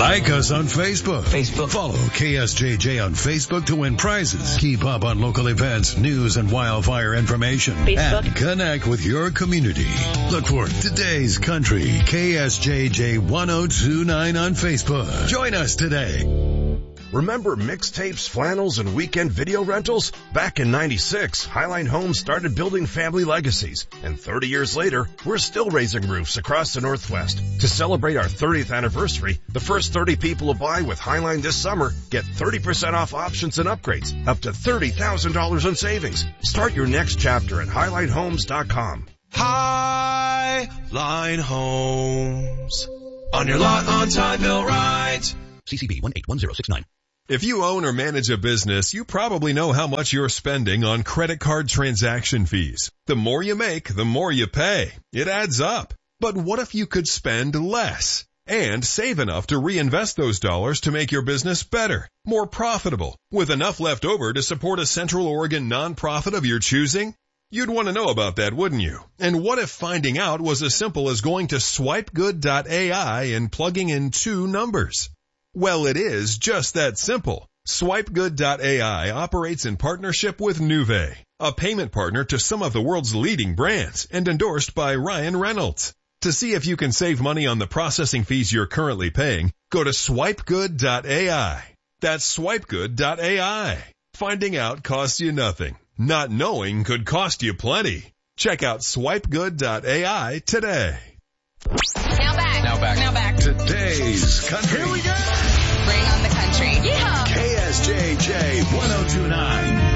Like us on Facebook. Follow KSJJ on Facebook to win prizes. Keep up on local events, news, and wildfire information. And connect with your community. Look for Today's Country, KSJJ 1029 on Facebook. Join us today. Remember mixtapes, flannels, and weekend video rentals? Back in '96, Highline Homes started building family legacies. And 30 years later, we're still raising roofs across the Northwest. To celebrate our 30th anniversary, the first 30 people to buy with Highline this summer get 30% off options and upgrades, up to $30,000 in savings. Start your next chapter at HighlineHomes.com. Highline Homes. On your lot, on time, bill right. CCB 181069. If you own or manage a business, you probably know how much you're spending on credit card transaction fees. The more you make, the more you pay. It adds up. But what if you could spend less and save enough to reinvest those dollars to make your business better, more profitable, with enough left over to support a Central Oregon nonprofit of your choosing? You'd want to know about that, wouldn't you? And what if finding out was as simple as going to swipegood.ai and plugging in 2 numbers? Well, it is just that simple. Swipegood.ai operates in partnership with Nuvei, a payment partner to some of the world's leading brands and endorsed by Ryan Reynolds. To see if you can save money on the processing fees you're currently paying, go to swipegood.ai. That's swipegood.ai. Finding out costs you nothing. Not knowing could cost you plenty. Check out swipegood.ai today. Now back. Today's Country. Here we go. Bring on the country. Yeah. KSJJ 1029.